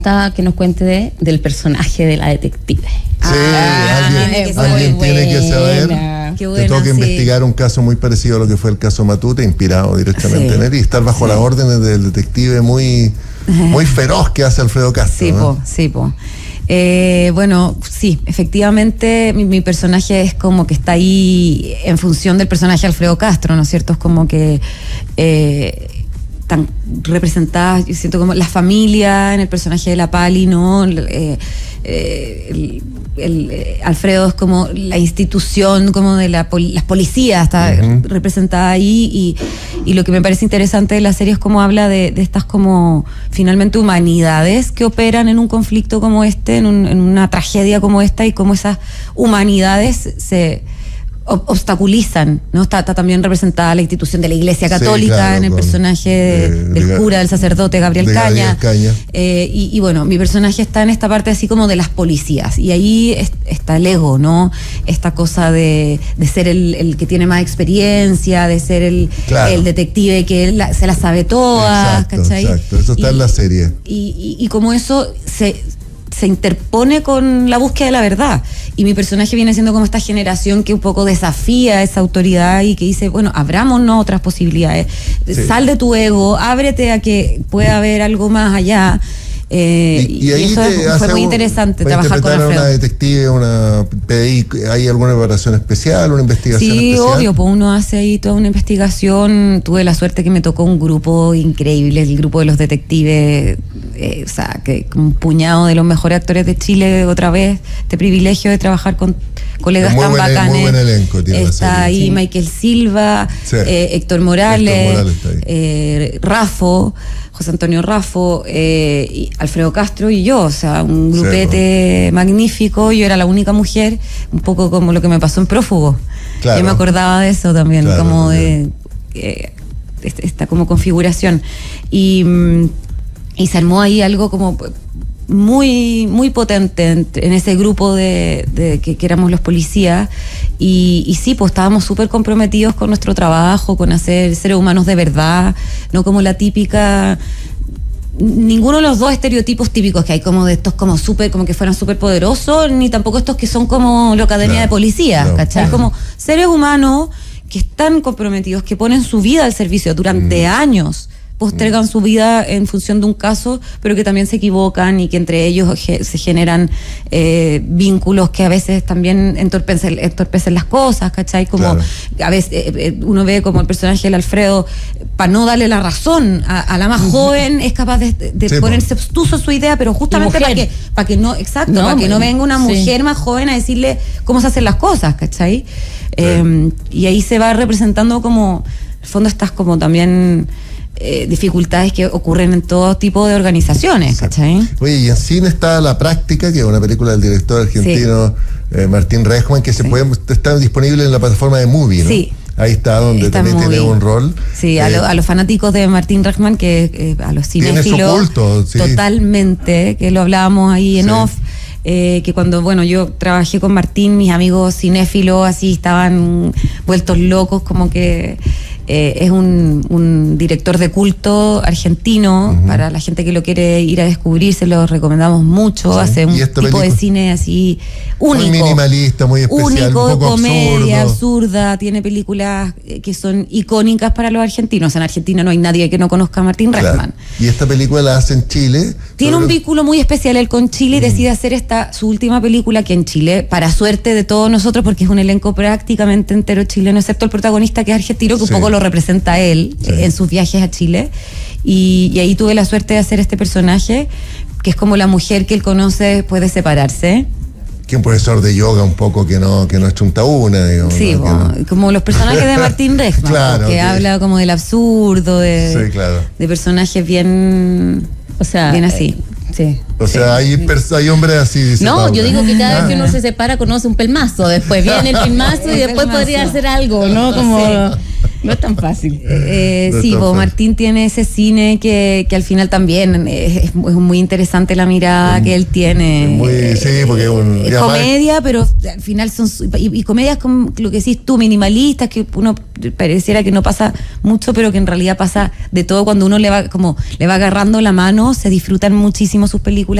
que nos cuente del personaje de la detective. Sí, alguien tiene que saber. Te toca investigar un caso muy parecido a lo que fue el caso Matute, inspirado directamente en él, y estar bajo las órdenes del detective muy feroz que hace Alfredo Castro. Bueno, sí, efectivamente mi personaje es como que está ahí en función del personaje de Alfredo Castro, ¿no es cierto? Es como que están representadas, yo siento como la familia en el personaje de la Pali, ¿no? Alfredo es como la institución como de las policías, está representada ahí, y lo que me parece interesante de la serie es cómo habla de estas como finalmente humanidades que operan en un conflicto como este, en una tragedia como esta, y cómo esas humanidades se obstaculizan, ¿no? Está también representada la institución de la Iglesia Católica, en el personaje del cura, del sacerdote Gabriel Caña. Y bueno, mi personaje está en esta parte así como de las policías, y ahí está el ego, ¿no? Esta cosa de ser el que tiene más experiencia, de ser el detective que se la sabe todas, ¿cachai? Exacto, eso está en la serie. Y como eso se interpone con la búsqueda de la verdad, y mi personaje viene siendo como esta generación que un poco desafía esa autoridad y que dice, bueno, abrámonos otras posibilidades, sal de tu ego, ábrete a que pueda haber algo más allá. Y eso fue muy interesante trabajar con Alfredo. ¿Una detective, una PDI, hay alguna preparación especial, una investigación especial? Sí, obvio, pues uno hace ahí toda una investigación. Tuve la suerte que me tocó un grupo increíble, el grupo de los detectives, o sea, que un puñado de los mejores actores de Chile, otra vez, este privilegio de trabajar con colegas tan bacanes. Muy buen elenco tiene está ahí Michael Silva, Héctor Morales, Rafo, José Antonio Rafo, y Alfredo Castro y yo, o sea, un grupete magnífico. Yo era la única mujer, un poco como lo que me pasó en Prófugo. Yo me acordaba de eso también, como de esta como configuración. Y se armó ahí algo como muy, muy potente en ese grupo de que éramos los policías, y sí, pues estábamos súper comprometidos con nuestro trabajo, con hacer seres humanos de verdad, no como la típica, ninguno de los dos estereotipos típicos que hay, como de estos como súper, como que fueran súper poderosos, ni tampoco estos que son como la academia de policías, ¿cachai? Como seres humanos que están comprometidos, que ponen su vida al servicio durante años, postergan su vida en función de un caso, pero que también se equivocan, y que entre ellos se generan vínculos que a veces también entorpecen las cosas, ¿cachai? Como a veces uno ve como el personaje del Alfredo, para no darle la razón a la más joven, es capaz de ponerse obstuso su idea, pero justamente para que no venga una mujer más joven a decirle cómo se hacen las cosas, ¿cachai? Y ahí se va representando como, en el fondo, estás como también dificultades que ocurren en todo tipo de organizaciones, ¿cachai? Oye, y en cine está La Práctica, que es una película del director argentino Martín Rejman, que está disponible en la plataforma de Movie, ¿no? Sí. Ahí está, donde también tiene un rol. Sí, a los fanáticos de Martín Rejman, que a los cinéfilos, totalmente, que lo hablábamos ahí en off. Que cuando, yo trabajé con Martín, mis amigos cinéfilos así estaban vueltos locos, como que es un director de culto argentino. Para la gente que lo quiere ir a descubrir, se lo recomendamos mucho. Hace un tipo de cine así único, muy minimalista, muy especial, único, un poco comedia absurda. Tiene películas que son icónicas para los argentinos. En Argentina no hay nadie que no conozca a Martín Rejman. Y esta película la hace en Chile. Tiene un vínculo muy especial él con Chile, y decide hacer su última película aquí en Chile, para suerte de todos nosotros, porque es un elenco prácticamente entero chileno, excepto el protagonista, que es argentino, que un poco lo representa él en sus viajes a Chile. Y ahí tuve la suerte de hacer este personaje, que es como la mujer que él conoce después de separarse. Que un profesor de yoga un poco que no es chuntaúna, digamos. Sí, como los personajes de Martín Rejman, que habla como del absurdo, de personajes bien, bien así. O sea, hay hombres así. No, yo digo que cada vez que uno se separa conoce un pelmazo, después viene el pelmazo y después podría hacer algo, ¿no? Como No es tan fácil. Sí, Martín tiene ese cine que al final también es muy interesante la mirada que él tiene. Porque es comedia, pero al final son y comedias con lo que decís tú, minimalistas, que uno pareciera que no pasa mucho, pero que en realidad pasa de todo. Cuando uno le va agarrando la mano, se disfrutan muchísimo sus películas.